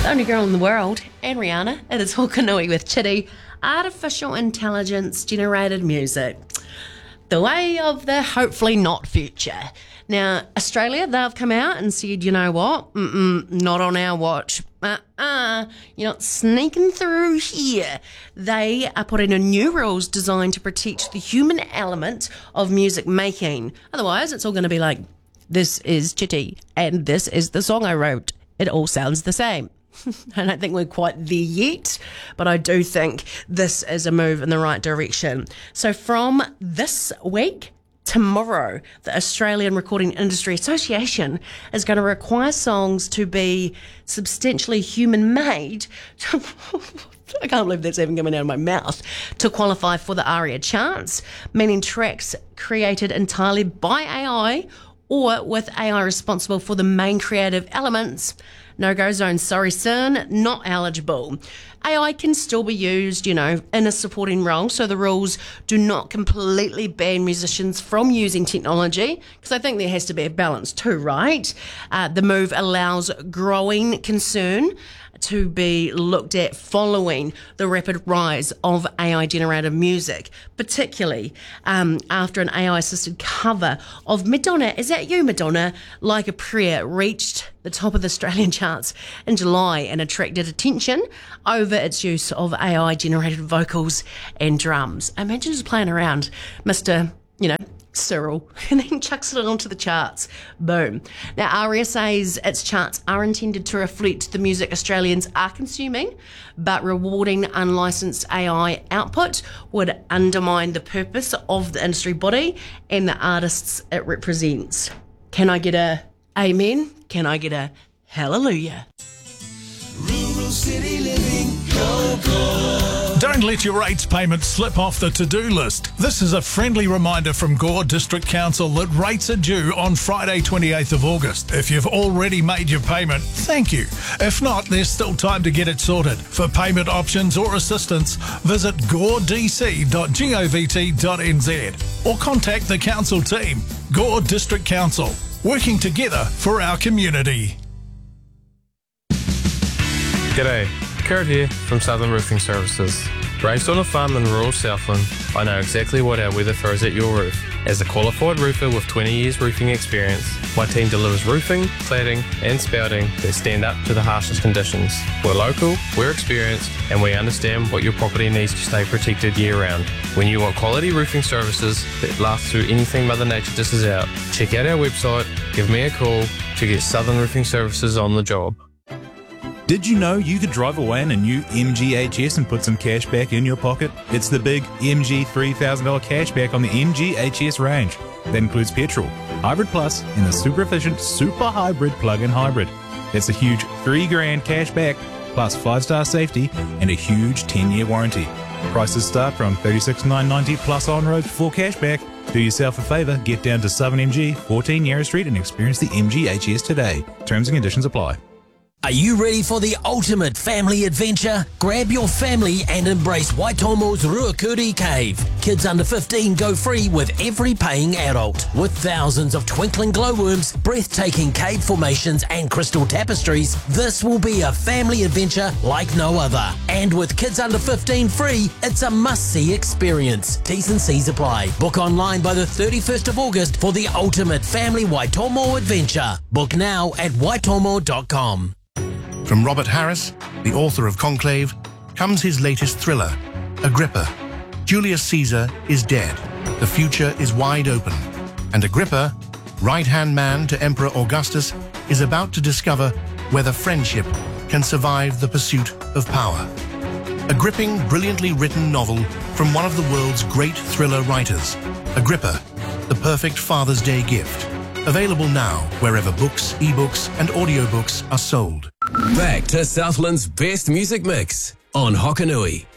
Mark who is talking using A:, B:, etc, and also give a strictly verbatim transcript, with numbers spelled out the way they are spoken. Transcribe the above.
A: The only girl in the world, and Rihanna. It is Hokanui with Chitty, artificial intelligence generated music. The way of the hopefully not future. Now, Australia, they've come out and said, you know what? Mm-mm, not on our watch. Uh-uh, you're not sneaking through here. They are putting in new rules designed to protect the human element of music making. Otherwise, it's all going to be like, this is Chitty, and this is the song I wrote. It all sounds the same. I don't think we're quite there yet, but I do think this is a move in the right direction. So from this week, tomorrow, the Australian Recording Industry Association is going to require songs to be substantially human-made. I can't believe that's even coming out of my mouth, to qualify for the ARIA charts, meaning tracks created entirely by A I or with A I responsible for the main creative elements. No-go zone, sorry son, not eligible. A I can still be used, you know, in a supporting role, so the rules do not completely ban musicians from using technology, because I think there has to be a balance too, right? Uh, the move allows growing concern to be looked at following the rapid rise of A I-generated music, particularly um, after an A I-assisted cover of Madonna, Is That You, Madonna? Like a Prayer reached the top of the Australian charts in July and attracted attention over its use of A I-generated vocals and drums. Imagine just playing around, Mister, you know, Cyril, and then chucks it onto the charts. Boom. Now, ARIA says its charts are intended to reflect the music Australians are consuming, but rewarding unlicensed A I output would undermine the purpose of the industry body and the artists it represents. Can I get a amen? Can I get a hallelujah?
B: Rural city living, go, go.
C: Don't let your rates payment slip off the to-do list. This is a friendly reminder from Gore District Council that rates are due on Friday twenty-eighth of August. If you've already made your payment, thank you. If not, there's still time to get it sorted. For payment options or assistance, visit gore d c dot govt dot n z or contact the council team. Gore District Council, working together for our community.
D: G'day, Kurt here from Southern Roofing Services. Raised on a farm in rural Southland, I know exactly what our weather throws at your roof. As a qualified roofer with twenty years roofing experience, my team delivers roofing, cladding and spouting that stand up to the harshest conditions. We're local, we're experienced, and we understand what your property needs to stay protected year round. When you want quality roofing services that last through anything Mother Nature dishes out, check out our website, give me a call to get Southern Roofing Services on the job.
E: Did you know you could drive away in a new M G H S and put some cash back in your pocket? It's the big M G three thousand dollars cashback on the M G H S range. That includes petrol, Hybrid Plus, and the super efficient Super Hybrid plug-in hybrid. That's a huge three grand cash back, plus five-star safety and a huge ten-year warranty. Prices start from thirty-six thousand nine hundred ninety dollars plus on-road for cashback. Do yourself a favour, get down to Southern M G, fourteen Yarra Street, and experience the M G H S today. Terms and conditions apply.
F: Are you ready for the ultimate family adventure? Grab your family and embrace Waitomo's Ruakuri Cave. Kids under fifteen go free with every paying adult. With thousands of twinkling glowworms, breathtaking cave formations and crystal tapestries, this will be a family adventure like no other. And with kids under fifteen free, it's a must-see experience. T's and C's apply. Book online by the thirty-first of August for the ultimate family Waitomo adventure. Book now at waitomo dot com.
G: From Robert Harris, the author of Conclave, comes his latest thriller, Agrippa. Julius Caesar is dead. The future is wide open. And Agrippa, right-hand man to Emperor Augustus, is about to discover whether friendship can survive the pursuit of power. A gripping, brilliantly written novel from one of the world's great thriller writers. Agrippa, the perfect Father's Day gift. Available now wherever books, ebooks, and audiobooks are sold.
H: Back to Southland's best music mix on Hokanui.